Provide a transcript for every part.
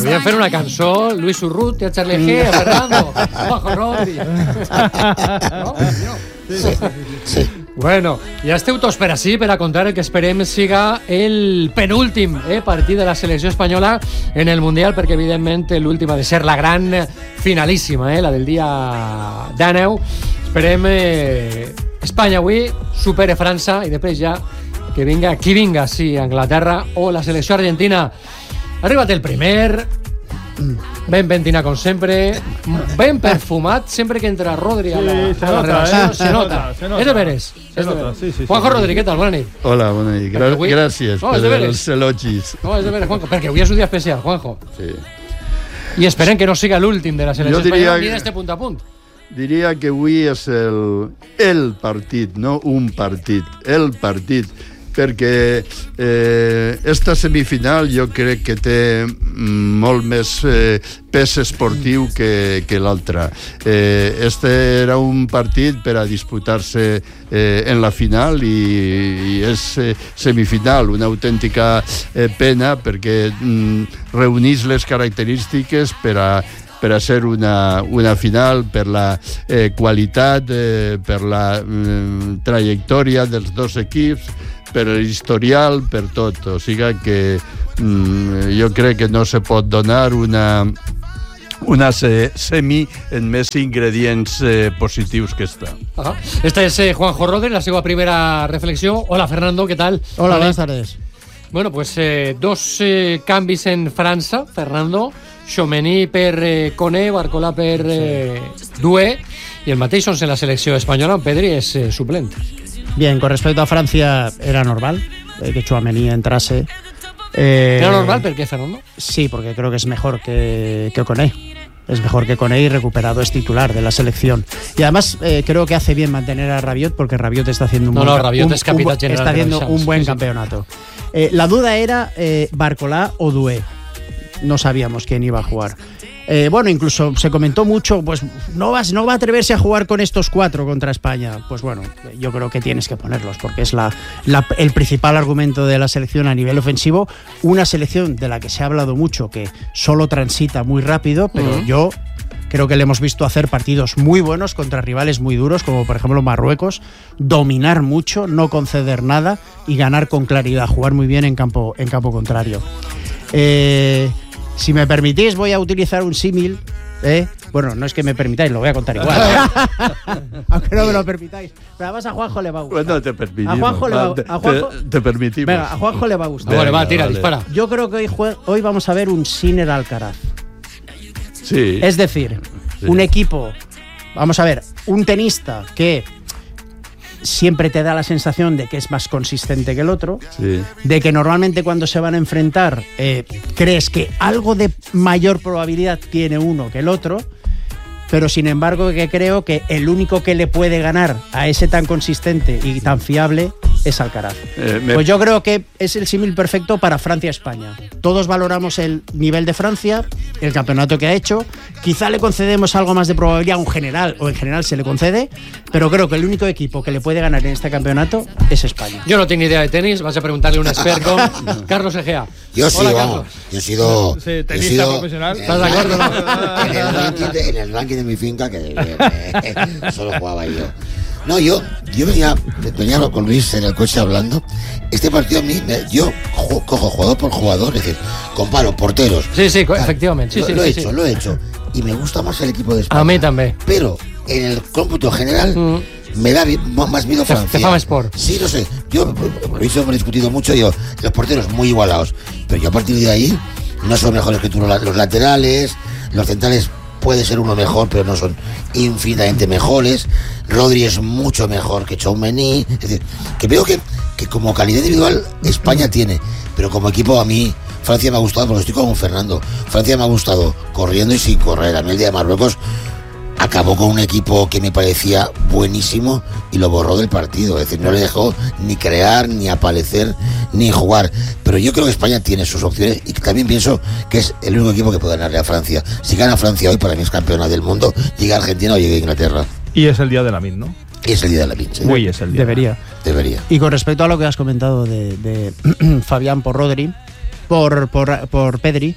Podrían fer una cançó, Luis Urrutia, Charlie G, a Fernando, Juanjo Rodri. No? Sí. Bueno, ja esteu tots per ací per a contar el que esperem siga el penúltim partit de la selecció espanyola en el Mundial, perquè evidentment l'últim ha de ser la gran finalíssima, la del dia 19. Esperem Espanya avui supere França i després ja que vinga qui vinga, sí, Anglaterra o la selecció argentina. Ha arribat el primer, ben pentinat com sempre, ben perfumat sempre que entra Rodri a la redacció, se nota. És de veres. Juanjo Rodri, què tal? Bona nit. Hola, bona nit. Gràcies per els elogis. No, és de veres, Juanjo, perquè avui és un dia especial, Juanjo. Sí. I esperem que no siga l'últim de la selecció espanyola ni d'este punt a punt. Diria que avui és el partit, no un partit, el partit, perquè esta semifinal jo crec que té molt més pes esportiu que l'altra. Este era un partit per a disputar-se en la final i és semifinal, una autèntica pena perquè reunís les característiques per a ser una final, per la qualitat, per la trajectòria dels dos equips, per l'historial, per tot. O sigui que jo crec que no se pot donar una semi en més ingredients positius que esta. Esta és Juanjo Rodri, la seva primera reflexió. Hola, Fernando, ¿qué tal? Hola, buenas tardes. Bueno, pues dos canvis en França, Fernando. Tchouaméni per Koné, Barcola per Doué, y el mateix en la selecció espanyola, Pedri és suplent. Bien, con respecto a Francia, era normal que Tchouaméni entrase. ¿Era normal? ¿Por qué, Fernando? Sí, porque creo que es mejor que Koné. Es mejor que Koné y recuperado es titular de la selección. Y además creo que hace bien mantener a Rabiot, porque Rabiot está haciendo un buen campeonato. La duda era Barcola o Doué. No sabíamos quién iba a jugar. Bueno, incluso se comentó mucho, pues no va a atreverse a jugar con estos 4 contra España. Pues bueno, yo creo que tienes que ponerlos, porque es el principal argumento de la selección a nivel ofensivo. Una selección de la que se ha hablado mucho, que solo transita muy rápido, pero yo creo que le hemos visto hacer partidos muy buenos contra rivales muy duros, como por ejemplo Marruecos, dominar mucho, no conceder nada y ganar con claridad, jugar muy bien en campo contrario. Si me permitís, voy a utilizar un símil. Bueno, no es que me permitáis, lo voy a contar igual. Aunque no me lo permitáis. Pero además a Juanjo le va a gustar. Bueno, te permitimos. A Juanjo, te permitimos. Venga, a Juanjo le va a gustar. Vale, va, tira, dispara. Yo creo que hoy vamos a ver un Sinner Alcaraz. Sí. Es decir, un equipo, vamos a ver, un tenista que siempre te da la sensación de que es más consistente que el otro, de que normalmente cuando se van a enfrentar crees que algo de mayor probabilidad tiene uno que el otro, pero sin embargo que creo que el único que le puede ganar a ese tan consistente y tan fiable es Alcaraz. Pues yo creo que es el símil perfecto para Francia-España. Todos valoramos el nivel de Francia, el campeonato que ha hecho. Quizá le concedemos algo más de probabilidad a un general, o en general se le concede, pero creo que el único equipo que le puede ganar en este campeonato es España. Yo no tengo idea de tenis, vas a preguntarle a un experto. Carlos Egea. Yo sí, Carlos. Yo he sido tenista profesional. ¿Estás de acuerdo? ¿No? En el ranking de mi finca, que solo jugaba yo. No, yo venía con Luis en el coche hablando. Este partido a mí, yo cojo jugador por jugador, es decir, comparo porteros. Sí, efectivamente. Lo he hecho. Y me gusta más el equipo de España. A mí también. Pero en el cómputo general me da más miedo Francia. Te fama Sport. Sí, lo sé. Yo lo hemos discutido mucho. Los porteros muy igualados. Pero yo a partir de ahí no son mejores que tú los laterales, los centrales. Puede ser uno mejor, pero no son infinitamente mejores. Rodri es mucho mejor que Tchouaméni. Es decir, que veo que como calidad individual España tiene, pero como equipo a mí Francia me ha gustado, porque estoy con Fernando. Francia me ha gustado corriendo y sin correr. A mí el día de Marruecos acabó con un equipo que me parecía buenísimo y lo borró del partido. Es decir, no le dejó ni crear, ni aparecer, ni jugar. Pero yo creo que España tiene sus opciones y también pienso que es el único equipo que puede ganarle a Francia. Si gana Francia hoy, para mí es campeona del mundo. Llega Argentina o llega Inglaterra. Y es el día de Lamine, ¿no? Y es el día de Lamine. ¿Sí? Hoy es el día. Debería. Y con respecto a lo que has comentado de Fabián por Rodri, por Pedri,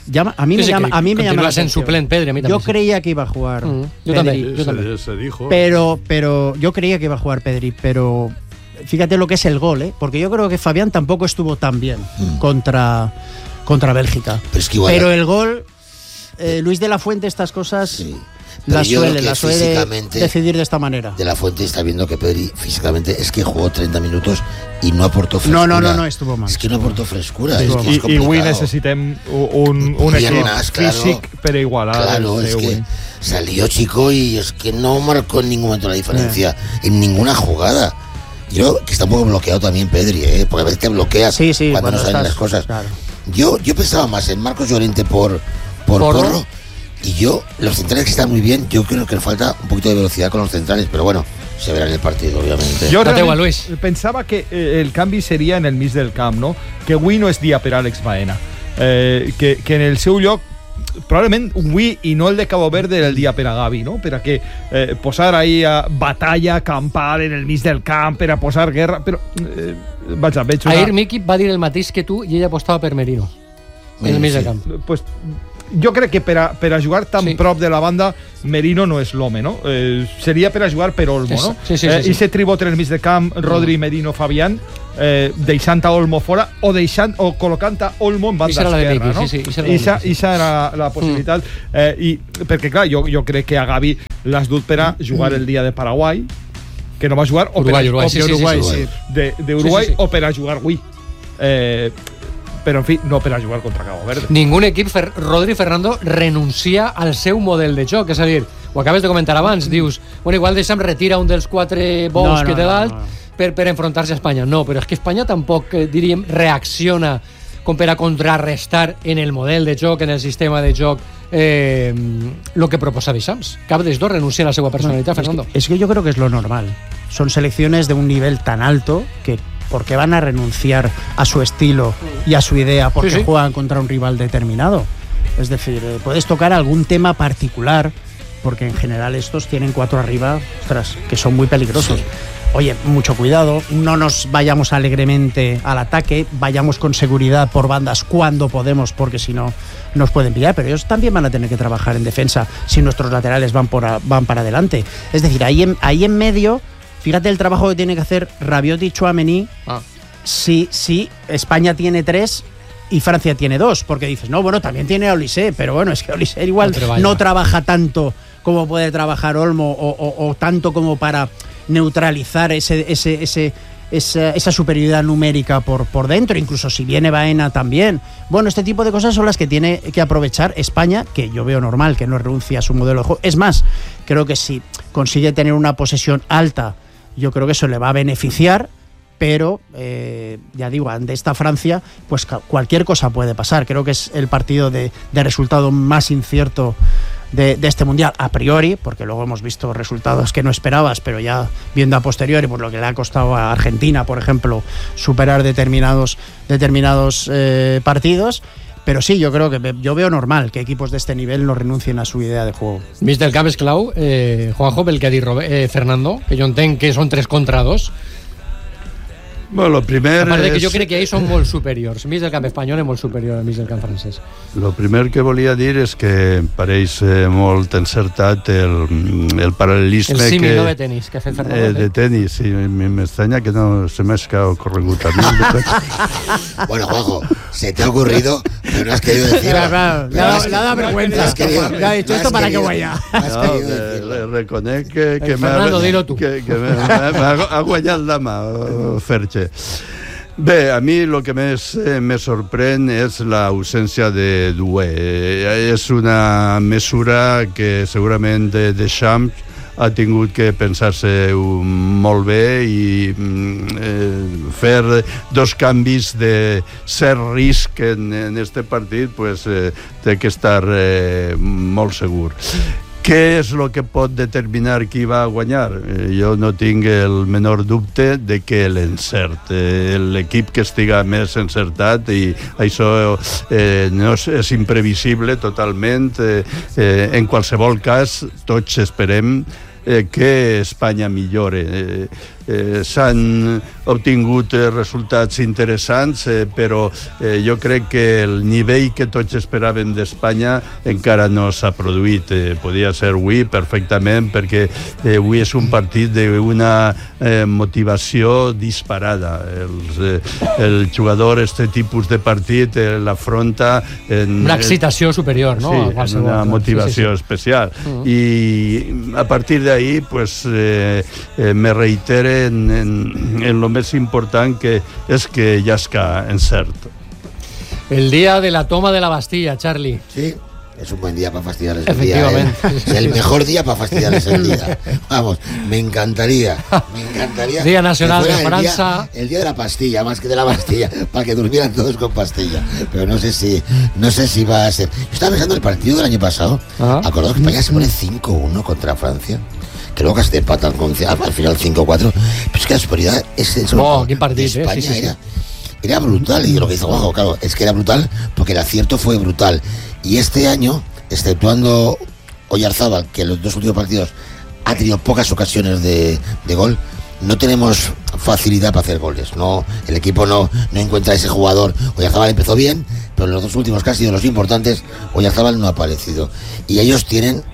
A mí me llama la atención. Suplent, Pedri, a mí también. Yo creía que iba a jugar yo Pedri. también. Se dijo. Pero yo creía que iba a jugar Pedri, pero fíjate lo que es el gol, porque yo creo que Fabián tampoco estuvo tan bien contra Bélgica. Pero el gol, Luis de la Fuente, estas cosas... Sí. La suele decidir de esta manera. De la Fuente está viendo que Pedri físicamente es que jugó 30 minutos y no aportó frescura. No, estuvo mal. Es que no aportó frescura. Sí, I avui necessitem un equip físic per igualar. Claro, es que salió chico y es que no marcó en ningún momento la diferencia en ninguna jugada. Yo, que está un poco bloqueado también Pedri, porque a veces te bloqueas cuando no salen las cosas. Claro. Yo pensaba más en Marcos Llorente por Porro. Y los centrales que están muy bien, yo creo que le falta un poquito de velocidad con los centrales, pero bueno, se verá en el partido, obviamente. Jo pensava que el canvi seria en el mig del camp, no? Que avui no és dia per Àlex Baena. Que en el seu lloc, probablement avui i no el de Cabo Verde era el dia per a Gavi, no? Per a que posar ahí a batalla campal en el mig del camp, per a posar guerra, però vaja, veig una... Ahir Miki va dir el mateix que tu i ella apostava per Merino en el mig del camp. Pues jo crec que per a jugar tan prop de la banda Merino no és l'home, no? Seria per a jugar per Olmo, no? Sí. I se tribot en el mig de camp Rodri, Merino, Fabián, deixant a Olmo fora o col·locant a Olmo en banda esquerra, no? Ixa era la possibilitat. Perquè, clar, jo crec que a Gavi l'has dut per a jugar el dia de Paraguai, que no va jugar, o per a d'Uruguai, o per a jugar avui. Però, en fi, no per a jugar contra Cabo Verde. Ningún equip, Rodri Fernando, renuncia al seu model de joc. És a dir, ho acabes de comentar abans, dius, bueno, igual deixa'm retira un dels 4 bous que té dalt per enfrontar-se a Espanya. No, però és que Espanya tampoc, diríem, reacciona com per a contrarrestar en el model de joc, en el sistema de joc, lo que proposa Deschamps. Cap dels dos renuncia a la seva personalitat, Fernando. Es que yo creo que es lo normal. Son selecciones de un nivel tan alto que porque van a renunciar a su estilo y a su idea porque juegan contra un rival determinado. Es decir, puedes tocar algún tema particular, porque en general estos tienen 4 arriba, ostras, que son muy peligrosos. Sí. Oye, mucho cuidado, no nos vayamos alegremente al ataque, vayamos con seguridad por bandas cuando podemos, porque si no nos pueden pillar, pero ellos también van a tener que trabajar en defensa si nuestros laterales van para adelante. Es decir, ahí en medio... Fíjate el trabajo que tiene que hacer Rabiot y Tchouaméni si España tiene 3 y Francia tiene 2, porque dices, no, bueno, también tiene a Olise, pero bueno, es que Olise igual no trabaja tanto como puede trabajar Olmo o tanto como para neutralizar esa superioridad numérica por dentro, incluso si viene Baena también. Bueno, este tipo de cosas son las que tiene que aprovechar España, que yo veo normal que no renuncie a su modelo de juego. Es más, creo que si consigue tener una posesión alta, yo creo que eso le va a beneficiar, pero ya digo, ante esta Francia, pues cualquier cosa puede pasar. Creo que es el partido de resultado más incierto de este mundial, a priori, porque luego hemos visto resultados que no esperabas, pero ya viendo a posteriori, por lo que le ha costado a Argentina, por ejemplo, superar determinados partidos. Pero sí, yo creo que yo veo normal que equipos de este nivel no renuncien a su idea de juego. Vist el camp és clau, Juanjo, pel que ha dit Fernando, que jo entenc que són 3 contra 2. Bueno, lo primer a part de que jo crec que ells són molt superiors. Mig del camp espanyol és molt superior al mig del camp francès. Lo primer que volia dir és que pareix molt encertat el paral·lelisme el símil de tenis que ha fet Fernando. De tenis, sí, m'estranya que no se me ha ocurrido a mí. Bueno, Juanjo, se te ha ocurrido, pero no has querido decirlo. Claro, le ha dado vergüenza. Le ha dicho esto para que vaya. Reconec que Fernando, dilo tu. Que m'ha guanyat la mà, Ferche. Bé, a mi el que més me sorprèn és l'ausència de Doué. És una mesura que segurament Deschamps ha tingut que pensar-se molt bé i fer 2 canvis de cert risc en este partit, pues, té que estar molt segur. Què és el que pot determinar qui va guanyar? Jo no tinc el menor dubte de que l'encert, l'equip que estiga més encertat, i això no és imprevisible totalment. En qualsevol cas, tots esperem que Espanya millore. s'han obtingut resultats interessants, però jo crec que el nivell que tots esperàvem d'Espanya encara no s'ha produït. Podia ser avui perfectament, perquè avui és un partit d'una motivació disparada. El jugador, este tipus de partit, l'afronta una excitació superior, no? Sí, una motivació especial. I a partir d'ahí, pues, me reitere en lo més important, que és que ja està encert. El día de la toma de la Bastilla, Charlie. Sí, es un buen día para fastidiarles el día. Es el mejor día para fastidiarles el día. Vamos, me encantaría. Día Nacional de Francia. El día de la pastilla, más que de la Bastilla, para que durmieran todos con pastilla. Pero no sé si va a ser. Yo estaba pensando en el partido del año pasado. Acordaos que España se pone 5-1 contra Francia, que luego casi te empatan al final 5-4. Pero es que la superioridad qué partido, de España era brutal. Y lo que hizo Juanjo, claro, es que era brutal porque el acierto fue brutal. Y este año, exceptuando Oyarzábal, que en los dos últimos partidos ha tenido pocas ocasiones de gol, no tenemos facilidad para hacer goles. No, el equipo no encuentra ese jugador. Oyarzábal empezó bien, pero en los dos últimos, que han sido los importantes, Oyarzábal no ha aparecido. Y ellos tienen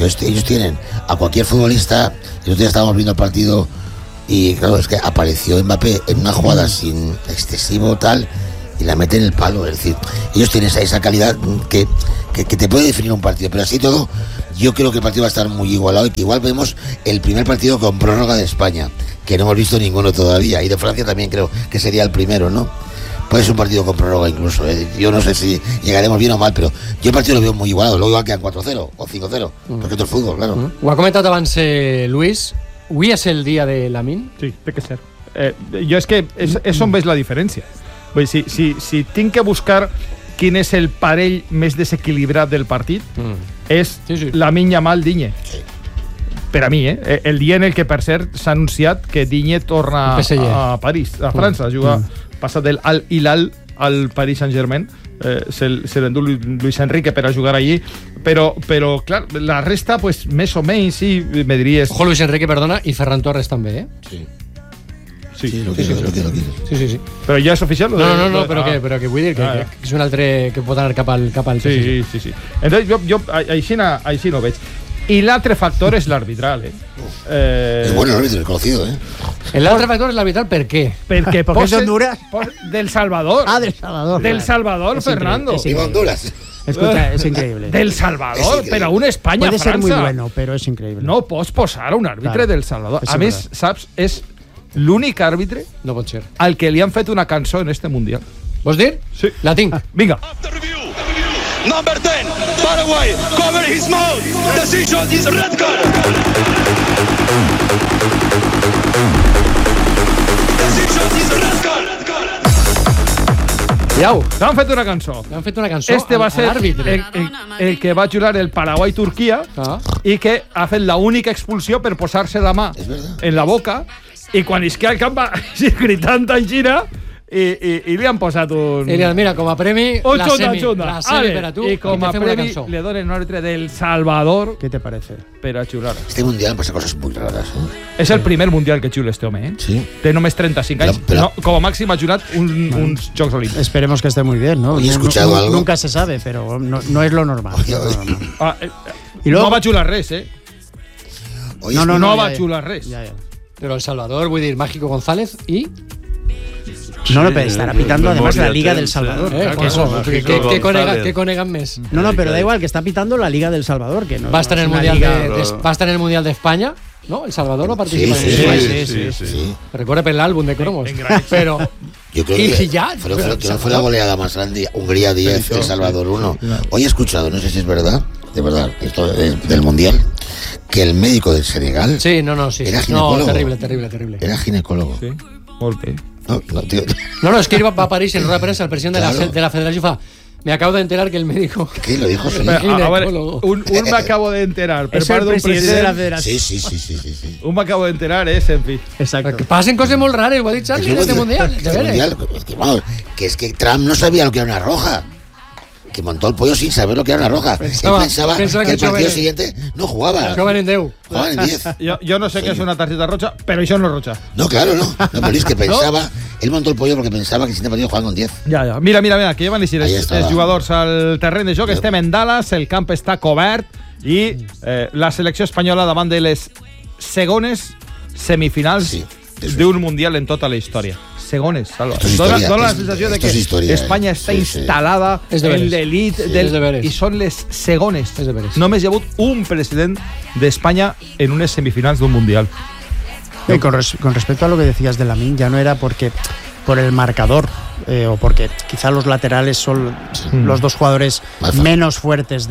a cualquier futbolista. El otro día estábamos viendo el partido y claro, es que apareció Mbappé en una jugada sin excesivo tal y la mete en el palo. Es decir, ellos tienen esa calidad que te puede definir un partido, pero así todo yo creo que el partido va a estar muy igualado y que igual vemos el primer partido con prórroga de España, que no hemos visto ninguno todavía, y de Francia también creo que sería el primero, ¿no? Puede ser un partido con prórroga incluso, yo no sé si llegaremos bien o mal, pero yo el partido lo veo muy igualado, luego igual quedan 4-0 o 5-0, porque esto es fútbol, claro. Ho ha comentat abans Luis, avui és el dia de Lamine? Sí, té que ser. Jo és que és on veig la diferència. Vull dir, si tinc que buscar quin és el parell més desequilibrat del partit, és Lamine Yamal Digne. Sí. Per a mi, el dia en el que, per cert, s'ha anunciat que Digne torna a París, a França, a jugar, passa del Al Hilal al Paris Saint-Germain, se l'endú Luis Enrique per a jugar allí, però clar, la resta, pues, més o menys, sí, me diries... Ojo, Luis Enrique, perdona, i Ferran Torres també, Sí. Sí, lo quiero. Sí. Però ja és oficial? No, però que vull dir que és un altre que pot anar cap al sí. Entonces jo així no veig. I l'altre factor és l'arbitral, Es bueno el árbitro, conocido, El otro factor es la arbitral, ¿por qué? Porque es de Honduras. Del Salvador. Del Salvador. Del Salvador, es Fernando. Y Honduras. Escucha, es increíble. Del Salvador, però un Espanya-França. Puede ser muy bueno, pero es increíble. No pots posar un àrbitre del Salvador. A més, saps, és l'únic àrbitre no pot ser al que li han fet una cançó en este Mundial. Vols dir? Sí. La tinc. Vinga. Number 10, Paraguay, cover his mouth. Decision is red card. Decision is red card. Iau, t'han fet una cançó. T'han fet una cançó. Este va ser el que va jugar el Paraguai-Turquia i que ha fet l'única expulsió per posar-se la mà en la boca i quan isquia al camp va gritant en gira i li han posat un... Mira, com a premi, la semi per a tu. I com a premi le donen un àrbitre del Salvador. ¿Qué te parece? Per a xular. Este mundial pasa cosas muy raras, És el primer mundial que xula este home, Sí. Té només 35 anys. No, com a màxim ha jugat uns Jocs Olímpics. Esperemos que esté muy bien, ¿no? He escuchado algo. Nunca se sabe, pero no es lo normal. I luego, no va xular res, No va xular res. Pero El Salvador, vull dir, Mágico González y... No, pero estará pitando además la Liga del Salvador. ¿Qué conegan mes? No, pero da igual, que está pitando la Liga del Salvador. Que no, va a estar en el Mundial de España, ¿no? El Salvador no participa Sí. Recuerda el álbum de cromos. Pero... Yo creo que ya fue la goleada más grande. Hungría 10, El Salvador 1. Hoy he escuchado, no sé si es verdad, de verdad, esto del Mundial, que el médico del Senegal era ginecólogo. No, terrible. Era ginecólogo. Sí, molt bé. No, tío. No, es que iba a París en rueda de prensa, el presidente de la Federación. Me acabo de enterar que el médico... ¿Qué lo dijo? Un me acabo de enterar. Es el presidente de la Federación. Sí. Un me acabo de enterar, en fin. Exacto. Que pasen cosas muy raras, igual dicho en este mundial. Que es que Trump no sabía lo que era una roja. que montó el pollo sin saber lo que era una roja. Él pensaba que el partido siguiente no jugaba. Jugaban en 10. Jugaban en 10. Yo no sé qué es una tarjeta roja, pero eso no es roja. No, claro, no. No, pero es que pensaba... Él montó el pollo porque pensava que el siguiente partido jugaven con 10. Ja. Mira, que ja van dir els jugadors al terreny de joc. Estem en Dallas, el camp està cobert i la selecció espanyola davant de les segones semifinals d'un Mundial en tota la història. Segones, Salva. Dona la sensació de que Espanya està instal·lada en l'elit i són les segones. Només hi ha hagut un president d'Espanya en unes semifinals d'un Mundial. Con respecto a lo que decías de Lamine, ya no era porque por el marcador o porque quizá los laterales son los dos jugadores menos fuertes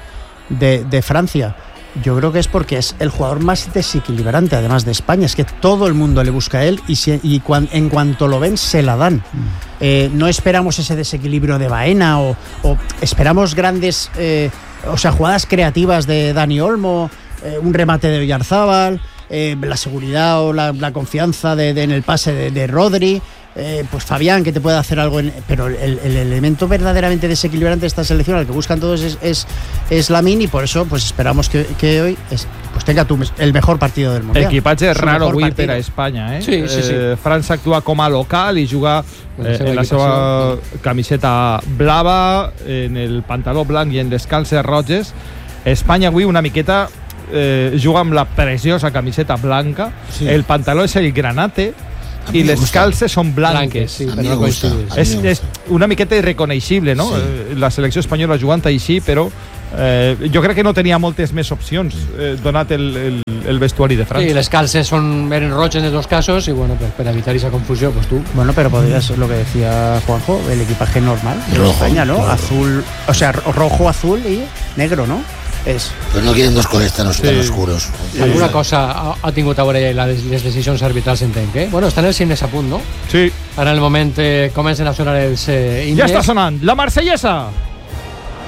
de Francia. Yo creo que es porque es el jugador más desequilibrante, además de España. Es que todo el mundo le busca a él y en cuanto lo ven, se la dan. No esperamos ese desequilibrio de Baena o esperamos grandes jugadas creativas de Dani Olmo, un remate de Oyarzábal, la seguridad o la confianza en el pase de Rodri. Pues Fabián, que te puede hacer algo, pero el elemento verdaderamente desequilibrante de esta selección, al que buscan todos, es Lamine, y por eso pues esperamos que hoy pues tenga el mejor partido del Mundial. Equipatge raro avui per a Espanya, Sí. França actua com a local i juga en la seva camiseta blava, en el pantaló blanc i en les calces roges. Espanya avui una miqueta juga amb la preciosa camiseta blanca, el pantaló és el granate i les calces són blanques. Sí, però no és una miqueta irreconeixible, no? Sí. La selecció espanyola jugant així, però jo crec que no tenia moltes més opcions donat el vestuari de França. Sí, les calces eren rojas en els dos casos y bueno, pues para evitar esa confusión, pues tú. Bueno, pero podría ser lo que decía Juanjo, el equipaje normal de España, ¿no? Claro. Azul, o sea, rojo, azul y negro, ¿no? Però no quieren dos colors tan oscuros. Alguna cosa ha tingut a veure les decisions arbitrals, entenc, Bueno, estan els himnes a punt, no? Sí. Ara en el moment comencen a sonar els himnes. Ja està sonant la Marsellesa!